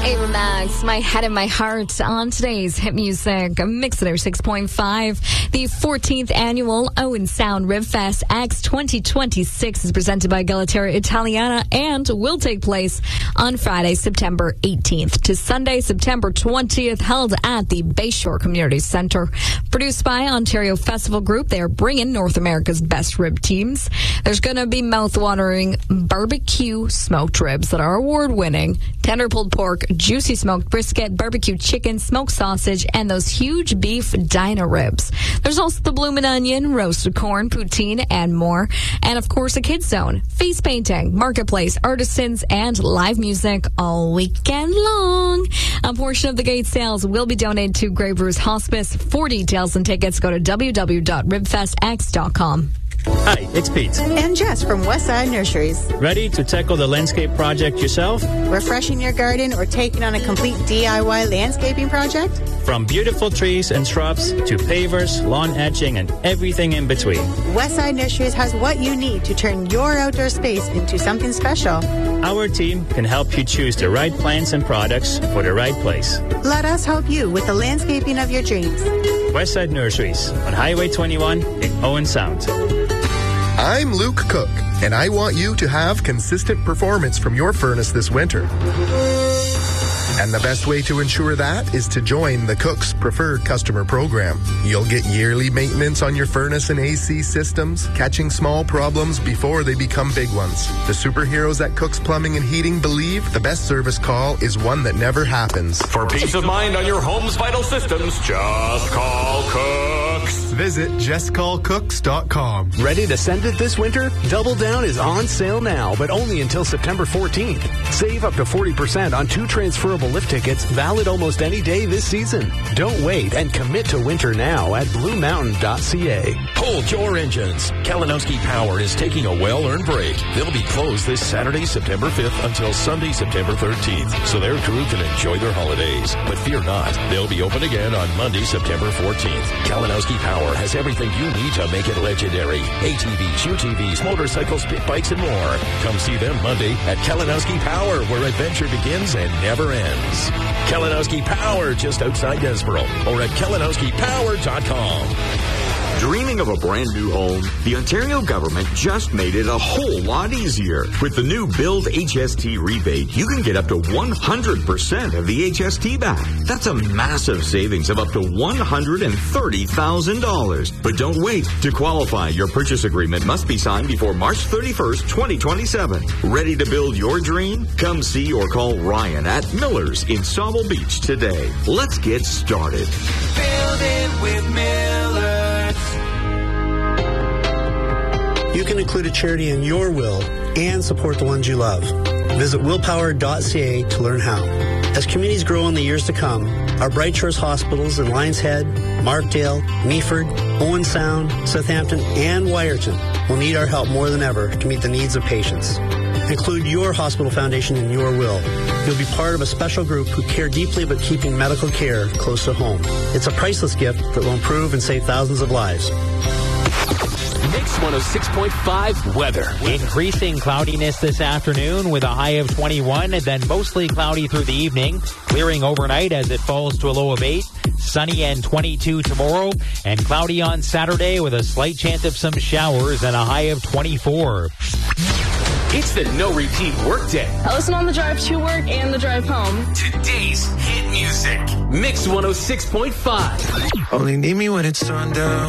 Ava Max, My Head and My Heart on today's Hit Music Mix 6.5. The 14th annual Owen Sound Rib Fest X 2026 is presented by Galateria Italiana and will take place on Friday, September 18th to Sunday, September 20th, held at the Bayshore Community Center. Produced by Ontario Festival Group, they are bringing North America's best rib teams. There's going to be mouth-watering barbecue smoked ribs that are award-winning, tender pulled pork, juicy smoked brisket, barbecue chicken, smoked sausage, and those huge beef dino ribs. There's also the bloomin' onion, roasted corn, poutine, and more. And, of course, a kids zone, face painting, marketplace, artisans, and live music all weekend long. A portion of the gate sales will be donated to Grey Bruce Hospice. For details and tickets, go to www.ribfestx.com. Hi, it's Pete. And Jess from Westside Nurseries. Ready to tackle the landscape project yourself? Refreshing your garden or taking on a complete DIY landscaping project? From beautiful trees and shrubs to pavers, lawn edging, and everything in between. Westside Nurseries has what you need to turn your outdoor space into something special. Our team can help you choose the right plants and products for the right place. Let us help you with the landscaping of your dreams. Westside Nurseries on Highway 21 in Owen Sound. I'm Luke Cook, and I want you to have consistent performance from your furnace this winter. And the best way to ensure that is to join the Cook's Preferred Customer Program. You'll get yearly maintenance on your furnace and AC systems, catching small problems before they become big ones. The superheroes at Cook's Plumbing and Heating believe the best service call is one that never happens. For peace of mind on your home's vital systems, just call Cook's. Visit justcallcooks.com. Ready to send it this winter? Double Down is on sale now, but only until September 14th. Save up to 40% on 2 transferable lift tickets, valid almost any day this season. Don't wait and commit to winter now at BlueMountain.ca. Hold your engines. Kalinowski Power is taking a well-earned break. They'll be closed this Saturday, September 5th until Sunday, September 13th, so their crew can enjoy their holidays. But fear not, they'll be open again on Monday, September 14th. Kalinowski Power has everything you need to make it legendary. ATVs, UTVs, motorcycles, pit bikes, and more. Come see them Monday at Kalinowski Power, where adventure begins and never ends. Kalinowski Power, just outside Desboro, or at kalinowskipower.com. Dreaming of a brand new home? The Ontario government just made it a whole lot easier. With the new Build HST rebate, you can get up to 100% of the HST back. That's a massive savings of up to $130,000. But don't wait. To qualify, your purchase agreement must be signed before March 31st, 2027. Ready to build your dream? Come see or call Ryan at Miller's in Sauble Beach today. Let's get started. Build it with Miller. You can include a charity in your will and support the ones you love. Visit willpower.ca to learn how. As communities grow in the years to come, our Bright Shores hospitals in Lions Head, Markdale, Meaford, Owen Sound, Southampton, and Wyerton will need our help more than ever to meet the needs of patients. Include your hospital foundation in your will. You'll be part of a special group who care deeply about keeping medical care close to home. It's a priceless gift that will improve and save thousands of lives. Mix 106.5 weather. Increasing cloudiness this afternoon with a high of 21 and then mostly cloudy through the evening. Clearing overnight as it falls to a low of 8. Sunny and 22 tomorrow and cloudy on Saturday with a slight chance of some showers and a high of 24. It's the no repeat workday. I listen on the drive to work and the drive home. Today's hit music. Mix 106.5. Only need me when it's sundown.